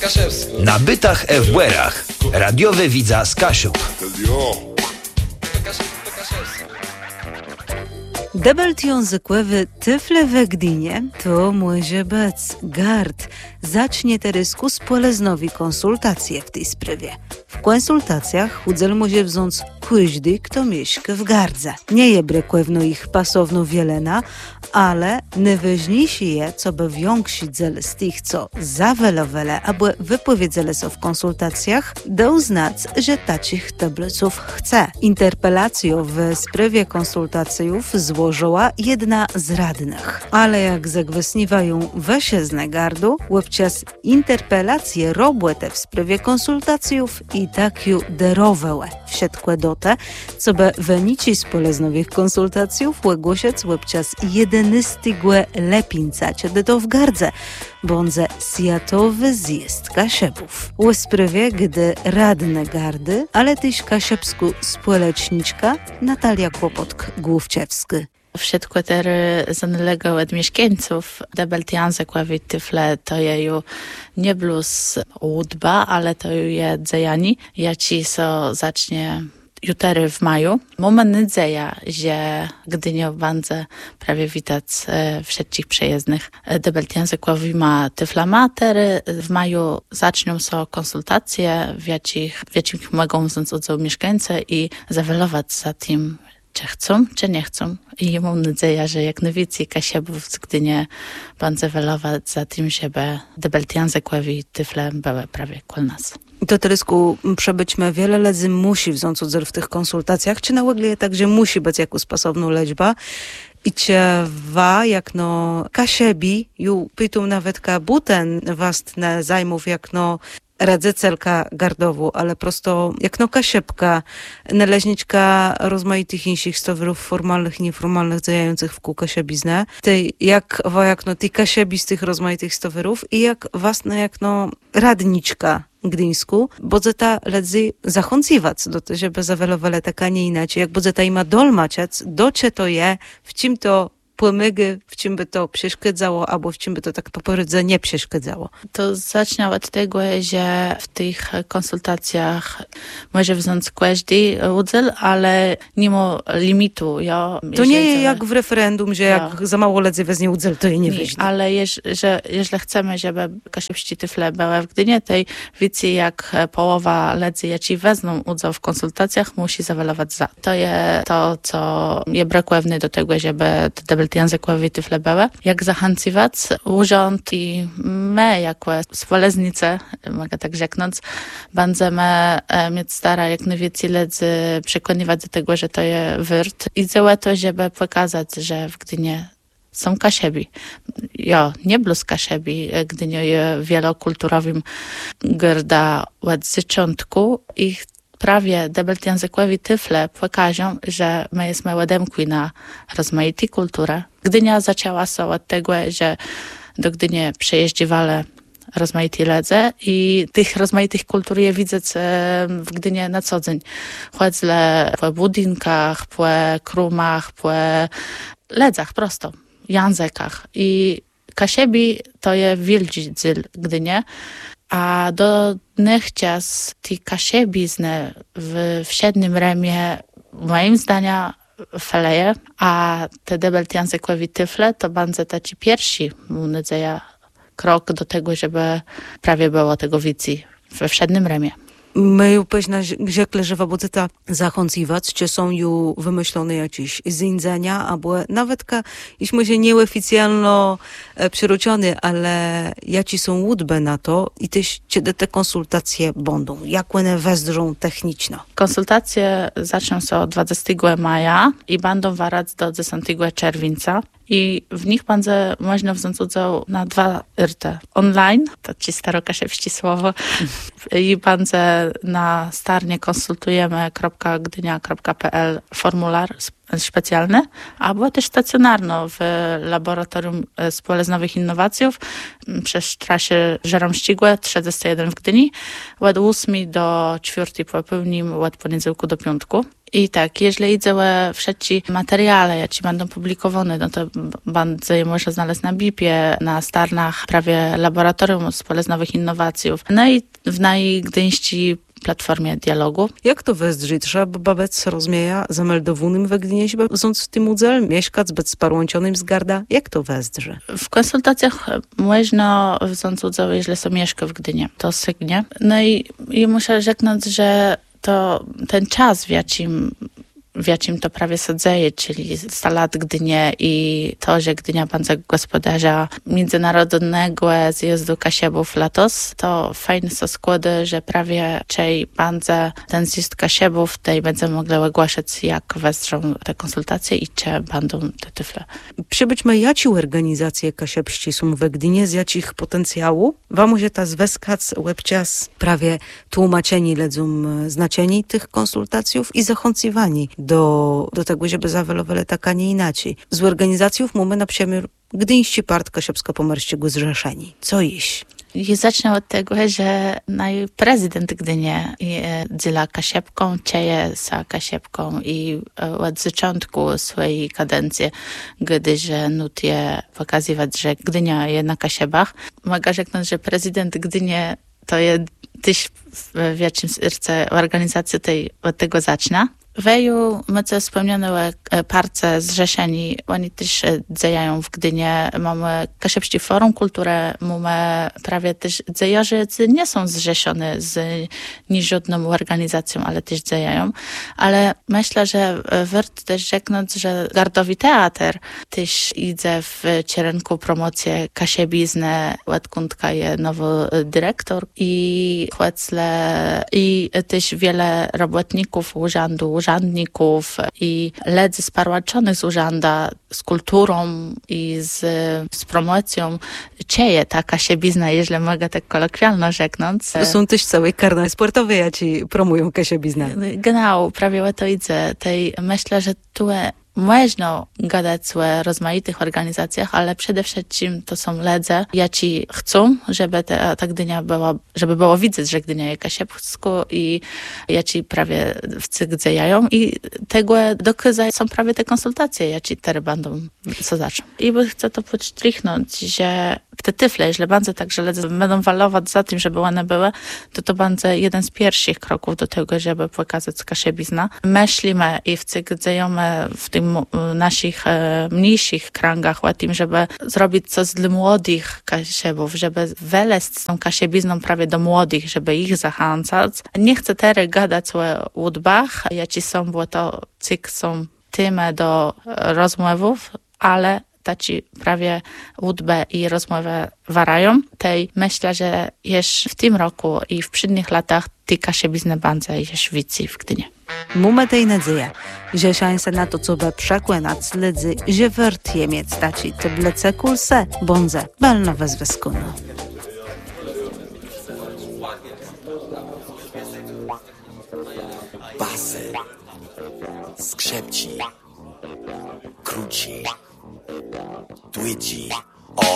Na bytach FWR-ach. Radiowy widza z Kaszub. Debelt językowy Tyfle we Gdynie to może być gard. Zacznie terysku z poleznowi konsultacje w tej sprawie. W konsultacjach chudzel może wziąć każdy, kto mieszka w gardze. Nie je brekłewno ich pasowno wielena, ale najważniejsze je, co by większyć z tych, co zawelowele, aby wypowiedzieli się w konsultacjach, da uznać, że takich tableców chce. Interpelację w sprawie konsultacyjów złożyła jedna z radnych. Ale jak zagwesniwają wesiezne gardu, wówczas interpelacje robłe te w sprawie konsultacyjów i tak ju derowały. Wsiedkłe do te, co by wynici z poleznowych konsultacjów łegłosiec wówczas jedenystygłe lepincacie do w gardze, bądze siatowy zjazd kasiebów. W sprawie, gdy radne gardy, ale tyś kasiebsku społeczniczka Natalia Kłopotk-Główczewski. Všetko tery zanelego od mieszkańców debelt językowy Tyfle to je nie bluz łudba, ale to je dzejani. Ja ci so zacznie jutery w maju. Moment nadzieja, że gdy nie będzie prawie widać wszystkich przejezdnych debelt językowy ma Tyfla Matery. W maju zaczną się konsultacje, w jakich mogą wziąć udział mieszkańcy i zawelować za tym, czy chcą, czy nie chcą. I mam nadzieję, że jak najwięcej kasiebów z Gdynie będzie welować za tym, żeby debelt językowy Tyfle były prawie koło nas. To terysku przebyćmy wiele razy musi wziąć udział w tych konsultacjach, czy na łagle także musi być jakąś pasowną liczbę. I ciewa, jak no kasiebi, ju pytą nawet ka buten wastne zajmów, jak no radzecelka gardowu, ale prosto jak no kasiepka, należniczka rozmaitych innych stowarów formalnych i nieformalnych zajających w kół kasiebiznę. Tej jak no tej kasiebi z tych rozmaitych stowarów i jak własne jak no radniczka gdyńsku, bo ta ledzy zachąciwać do tego, żeby zawelowali tak, a nie inaczej. Jak bo ta ima dolmaciec, docie to je, w czym to pomygy, w czym by to przeszkadzało, albo w czym by to tak po prostu nie przeszkadzało. To zacznie od tego, że w tych konsultacjach może wziąć każdy udział, ale nie ma limitu. To nie jest jak w referendum, że jak za mało ledzy weźmie udział, to je nie weźmie. Ale jeżeli chcemy, żeby kasiebści Tyfle były w Gdynie, to wiecie, jak połowa ledzy, jaci wezmą udział w konsultacjach, musi zawelować za. To jest to, co jest brakowne do tego, żeby te językowy Tyfle były. Jak zachęciwać urząd i my, jako spoleznice, mogę tak rzeknąć, będziemy mieć stara jak najwięcej ledzy przekonywać do tego, że to jest wyrt. I całe to, żeby pokazać, że w Gdynie są kasiebi. Nie bluz kasiebi, Gdynia jest wielokulturowym garda od zaczątku i prawie debelt językowy Tyfle pokażą, że my jesteśmy łademki na rozmaite kultury. Gdynia zaczęła się od tego, że do Gdyni przejeździwali rozmaite ledze i tych rozmaitych kultur je widzę w Gdynie na co dzień. Chodzę po budynkach, po krumach, po ledzach prosto, językach. I kasiebi to jest wielki dziel Gdynie. A do niechcias ti kasiebizny w siedmym remie moim zdaniem feleje, a te debelt językowi Tyfle to będzie taki pierwszy, mam nadzieję, krok do tego, żeby prawie było tego więcej we wszednym remie. My ju na rzekle, że wobec zachąciwać, czy są ju wymyślone jakieś zindзення, albo nawet jeśli się nieoficjalno przyruczone, ale jaci są łudbe na to i też kiedy te konsultacje będą, jak one wezdą techniczno. Konsultacje zaczną się od 20 maja i będą warać do 10 czerwca. I w nich będzie można wziąć udział na 2 rty. Online, to ci starokasiewskie słowo, i będzie na starnie konsultujemy.gdynia.pl formular specjalny, albo też stacjonarno w Laboratorium Spoleznowych Innowacjów przez trasie Żerom Śtigłe 31 w Gdyni od 8 do 4 po pełnym od poniedziałku do piątku. I tak, jeżeli idzie wszelkie materiale, jakie będą publikowane, no to będą je można znaleźć na BIP-ie, na stronach prawie laboratorium z nowych innowacji, no i w najgdyńści platformie dialogu. Jak to wezдрzyć? Trzeba babec rozmieja zameldowunym we Gdynieźbie, ząc w tym udzel, mieszkać bez parłącionym z garda? Jak to wezdrzy? W konsultacjach można wząc udział, jeżeli są mieszka w Gdynie, to sygnie. No i muszę rzeknąć, że to ten czas, w jakim to prawie się dzieje, czyli 100 lat Gdynie i to, że Gdynia będzie gospodarza międzynarodowego zjazdu Kasiebów latos, to fajne są składy, że prawie czej będzie ten zjazd Kasiebów, tej będziemy mogli ogłaszać, jak westrzą te konsultacje i czy będą te tyfle. Przybyćmy jaci organizacje kasiebści są we Gdynie z jacich potencjału? Wam się ta zweskać łebcias prawie tłumaczeni ledzą znaczeni tych konsultacjów i zachęcywani do tego, żeby zawalowali tak, a nie inaczej. Z organizacjów mamy na przykład Gdyński Part Kasiebsko-Pomerskiego zrzeszeni. Co iść? I zacznę od tego, że prezydent Gdynie dziela Kasiebką, cieje za Kasiebką i od początku swojej kadencji, gdyż nutuje pokazywać, że Gdynia jest na Kasiebach. Mogę rzeknąć, że prezydent Gdynie to jest też w jakimś organizacji od tego zaczyna. Weju, my co wspomniane parce zrzeszeni, oni też działają w Gdynie. Mamy Kasiebski Forum Kultury, mamy prawie też dziejarzy, nie są zrzeszone z żadną organizacją, ale też działają. Ale myślę, że warto też rzeknąć, że Gardowi Teatr też idzie w kierunku promocję kasiebizny, odkądka jest nowy dyrektor i też wiele robotników urzędników i ledzy sparłaczonych z urzęda, z kulturą i z promocją cieje ta kasiebizna, jeżeli mogę tak kolokwialnie rzeknąć. To są też całe karne sportowe, jaci promują kasiebiznę. Genau, prawie o to idzie. Myślę, że tu można gadać o rozmaitych organizacjach, ale przede wszystkim to są ledze, jaci chcą, żeby ta Gdynia była, żeby było widać, że Gdynia jest kasiebsko i jaci prawie w cyk dziejają i tego dokazają są prawie te konsultacje, jaci teraz będą co zaczą. I chcę to podstrichnąć, że w te tyfle, jeśli będzie tak, że ledze będą walować za tym, żeby one były, to będzie jeden z pierwszych kroków do tego, żeby pokazać kasiebizna. Myślimy i w cyk dziejemy w tym naszych mniejszych kręgach o tym, żeby zrobić coś dla młodych kasiebów, żeby weleźć z tą kasiebizną prawie do młodych, żeby ich zachęcać. Nie chcę teraz gadać o łudbach, jakie są, bo to cyk są temy do rozmowów, ale taci prawie łudbę i rozmowę warają. Myślę, że jeszcze w tym roku i w przyszłych latach ty kasiebizny będzie jeszcze więcej w Gdynie. Mamy tej nadzieję, że szanse na to, co by przekłęać ledzy, że wart je mieć taci, to blece kulse, bądze, balno wezweskuno. Basy, skrzepci, kruci, tłyci.